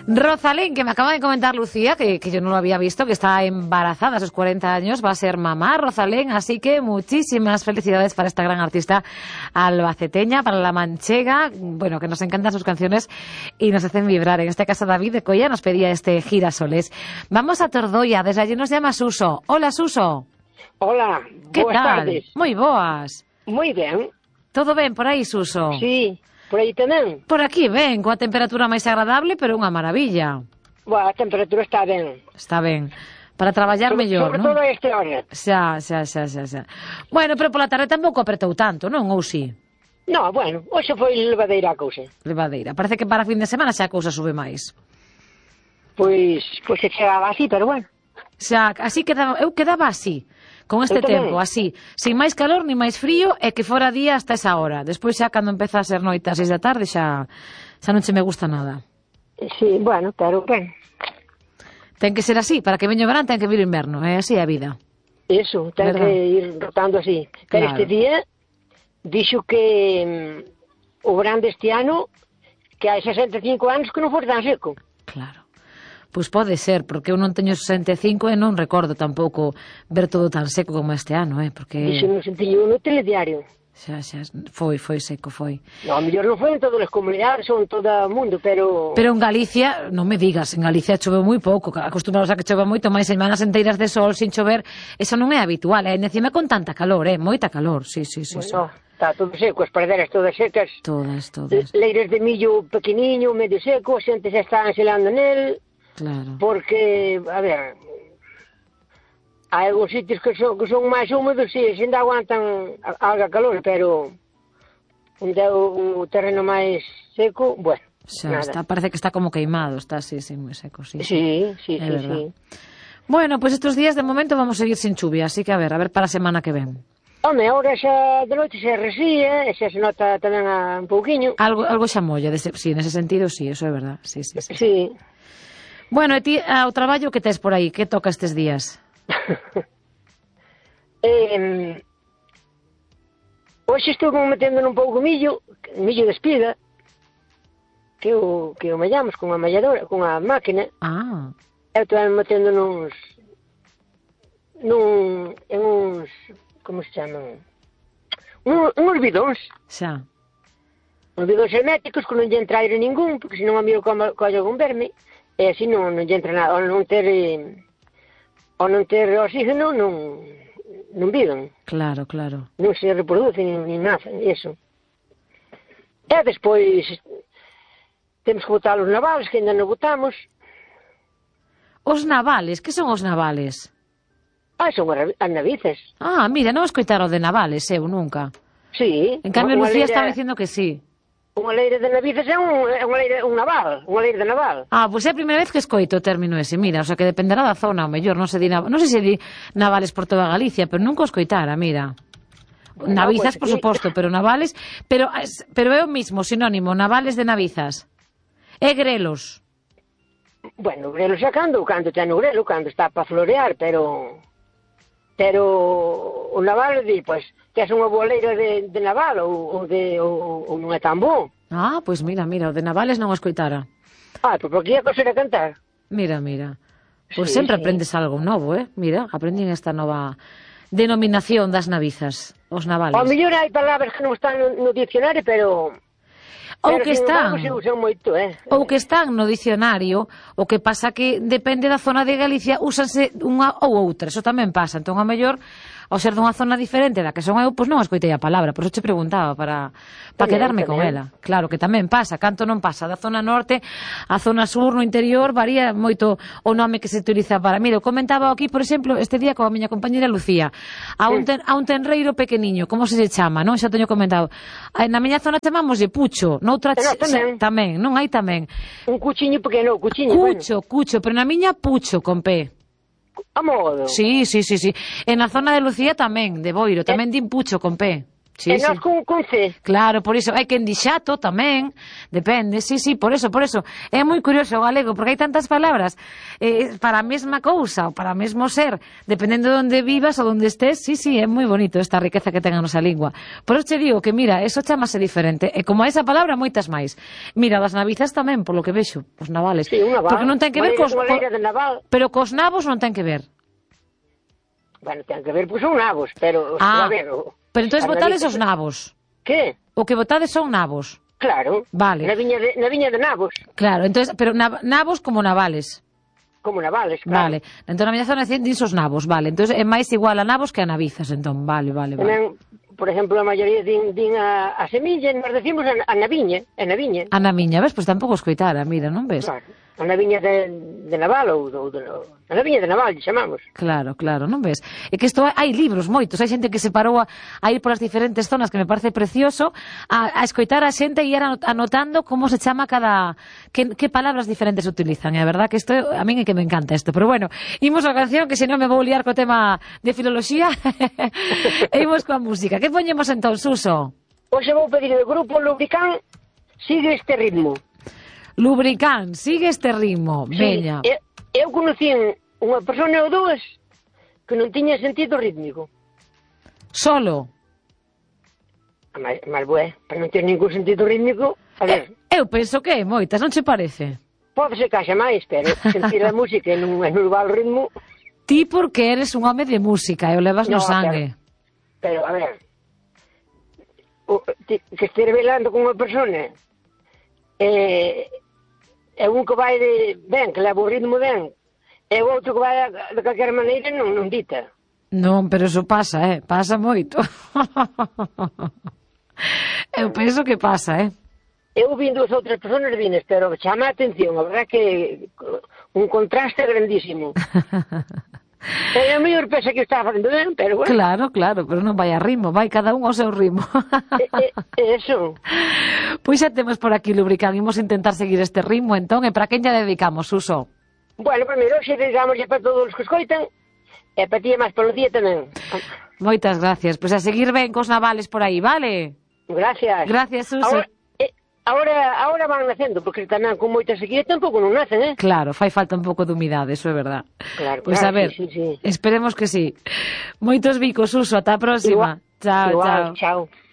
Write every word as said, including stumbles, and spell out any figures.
Rosalén, que me acaba de comentar Lucía, que, que yo no lo había visto, que está embarazada a sus cuarenta años, va a ser mamá, Rosalén, así que muchísimas felicidades para esta gran artista albaceteña, para la manchega, bueno, que nos encantan sus canciones y nos hacen vibrar. En este caso David de Colla nos pedía este Girasoles. Vamos a Tordoia, desde allí nos llama Suso. Hola, Suso. Hola, ¿Qué boas tal? tardes. Moi boas. Moi ben. Todo ben por aí, Suso? Sí, por aí tamén. Por aquí ben, coa temperatura máis agradable, pero unha maravilla. Boa, a temperatura está ben. Está ben. Para traballar sobre, mellor, sobre non? todo a esta hora. Xa, xa, xa, xa, xa. Bueno, pero pola tarde tampouco apretou tanto, non? Ou si? No, bueno, hoxe foi levadeira a cousa. Levadeira. Parece que para fin de semana xa a cousa sube máis. Pois, pois se chegaba así, pero bueno. Xa, así quedaba, eu quedaba así. Con este tempo, así, sin máis calor ni máis frío e que fora día hasta esa hora. Despois xa cando empeza a ser noite a seis da tarde xa xa non che me gusta nada. Sí, bueno, pero ben. Ten que ser así, para que veño o verán ten que vir o inverno, é así a vida. Iso, ten ¿verdad? que ir rotando así. Pero Claro. este día dixo que mm, o verán deste ano que hai sesenta e cinco anos que non foi tan seco. Claro. Pois pode ser, porque eu non teño sesenta e cinco e non recordo tampouco ver todo tan seco como este ano, eh, porque Dixo no sentido no telediario. xa, xa, foi, foi seco, foi. No, a mellor non foi en todas as comunidades ou en todo o mundo, pero... Pero en Galicia, non me digas, en Galicia choveu moi pouco, acostumbrados a que chova moito, máis semanas enteiras de sol sin chover, eso non é habitual, eh, encima con tanta calor, eh, moita calor, sí, sí, sí. Bueno, sí. está todo seco, as praderas todas secas, Todas, todas, leiras de millo pequeniño, medio seco, a xente xa está enxelando nel, claro. porque, a ver, hai algúns sitios que son, que son máis húmedos, e sí, ainda aguantan a- algo calor, pero onde é o, o terreno máis seco, bueno, Xa, nada. está, parece que está como queimado, está así, sí, moi seco, sí. Sí, sí, É sí, verdad. sí. Bueno, pois pues estes días de momento vamos seguir sin chuvia, así que a ver, a ver para a semana que ven. Home, ahora xa de noite xa resía, e xa se nota tamén a, un pouquiño. Algo, algo xa molla, dese, sí, nese sentido, sí, eso é verdad, sí, sí, sí. Sí. Bueno, e ti, ao traballo que tes por aí, que toca estes días? eh, hoxe estou metendo un pouco millo, millo de espiga, que o, que o mallamos con a malladora, con a máquina. Ah, Eu estou metendo nuns, nun, en uns, como se chaman? Un, uns bidóns, xa. uns bidóns herméticos que non lle entra aire ningún, porque senón a mí o colle con verme, e así non, non lle entra nada, ao non ter, eh, ao non ter oxígeno, non, non viven. Claro, claro. Non se reproducen nin, nin nada, eso. E despois temos que botar os navales, que ainda non botamos. Os navales, que son os navales? Ah, son as as navizas. Ah, mira, non escoitaro de navales, eu nunca. Sí. En cambio, unha Lucía leira- estaba dicindo que sí. Unha leira de navizas é un, é unha leira, un naval, unha leira de naval. Ah, pois é a primeira vez que escoito o término ese, mira, o sea que dependerá da zona, o mellor, non se di, nav- non sei se di navales por toda Galicia, pero nunca o escoitara, mira. Bueno, Navizas, pues por sí. suposto, pero navales, pero es- pero é o mismo sinónimo, navales de navizas. E grelos. Bueno, o grelo xa cando, cando ten o grelo, cando está para florear, pero... Pero o naval, di, pois, que é unha boa leira de, de naval, ou, ou, de, ou, ou non é tan bo. Ah, pois mira, mira, o de navales non o escoitara. Ah, pois porque ia coser a cantar. Mira, mira. Pois Sí, sempre sí. aprendes algo novo, eh? Mira, aprendín esta nova denominación das navizas, os navales. Ao mellor hai palabras que non están no, no dicionario, pero... Ou pero, que sin están, embargo, se usan moito, eh? ou que están no dicionario, o que pasa que depende da zona de Galicia, úsanse unha ou outra, eso tamén pasa. Entón, a mellor, ao ser dunha zona diferente da que son eu, pois non escoitei a palabra, por eso te preguntaba, para, para Tamén, quedarme con tamén. ela. Claro, que tamén pasa, canto non pasa da zona norte a zona sur, no interior, varía moito o nome que se utiliza para. Mira, eu comentaba aquí, por exemplo, este día coa miña compañera Lucía, a un, ten, a un tenreiro pequeniño, como se se chama, non? Xa teño comentado. Ai, na miña zona chamámoslle pucho, noutra E non, ch- tamén. tamén, non hai tamén. Un cuchiño pequeno, cuchiño, bueno. Cucho, cucho, pero na miña pucho con P. A modo. Sí, sí, sí, sí. E na zona de Lucía tamén, de Boiro, tamén din pucho con P. Sí, e nós sí. con, con C. Claro, por iso, hai quen di xato tamén, depende, sí, sí, por eso, por eso. É moi curioso o galego, porque hai tantas palabras eh, para a mesma cousa, ou para o mesmo ser, dependendo de onde vivas ou onde estés, sí, sí, é moi bonito esta riqueza que ten a nosa lingua. Por eso te digo que, mira, eso chamase diferente, e como esa palabra, moitas máis. Mira, das navizas tamén, por lo que vexo, os navales. Sí, un naval. Porque non ten que ver cos... Unha leira de naval. Pero cos nabos non ten que ver. Bueno, ten que ver, pois son nabos, pero... Ah, a ver, o, pero entón botades os nabos. Que? O que botades son nabos. Claro. Vale. Na viña de, na viña de nabos. Claro, entonces, pero nav nabos como navales. Como navales, claro. Vale. Entón na miña zona dicen os nabos, vale. Entonces é máis igual a nabos que a navizas, entón, vale, vale, vale. Tamén, por exemplo, a maioría din, din a, a semilla, nós decimos a, a naviña, a naviña. A na miña, ves? Pois tampouco escoitara, mira, non ves? Claro. A naviña de, de naval ou, ou de, a naviña de naval, chamamos. Claro, claro, non ves? É que isto hai libros moitos, hai xente que se parou a, a ir polas diferentes zonas, que me parece precioso, a, a escoitar a xente e ir anotando como se chama cada... que, que palabras diferentes utilizan, é verdad que isto, a min é que me encanta isto, pero bueno, imos a canción, que senón me vou liar co tema de filoloxía, e imos coa música. Que poñemos entón, Suso? Hoxe vou pedir ao grupo Lubricán, sigue este ritmo. Lubricán, sigue este ritmo, Sí, veña. eu, eu conocí unha persona ou dúas que non tiña sentido rítmico. Solo? Mas, mas bué, para non ter ningún sentido rítmico, a ver, Eh, eu penso que é moitas, non che parece? pode ser caixa máis, pero sentir a música e non, e non levar o ritmo, Ti porque eres un home de música e o levas no No, sangue. pero, a ver, o, ti, que estere velando con unha persona e, e un que vai de, ben, que leva o ritmo ben, e o outro que vai a, de calquera maneira non, non dita. Non, pero eso pasa, eh? Pasa moito. Eu penso que pasa, eh? Eu vi dúas outras personas vinas, pero chama a atención, a verdad que un contraste grandísimo. E a mellor pensa que está facendo ben, pero bueno. Claro, claro, pero non vai a ritmo, vai cada un ao seu ritmo. E, e, eso. Pois xa temos por aquí Lubricán, imos intentar seguir este ritmo, entón, e para quen lle dedicamos, Suso? Bueno, primeiro, xe dedicamos ya para todos os que escoitan, e para ti e máis polo día tamén. Moitas gracias, pois a seguir ben cos navales por aí, vale? Gracias. Gracias, Suso. Ahora, eh, ahora, ahora van nacendo, porque tamén con moita sequía tampouco non nacen, eh? Claro, fai falta un pouco de humidade, eso é verdad. Claro, Pois claro, a ver, sí, sí, sí. esperemos que sí. Moitos bicos, Suso, ata a próxima. Igual, Chao, igual, chao. chao.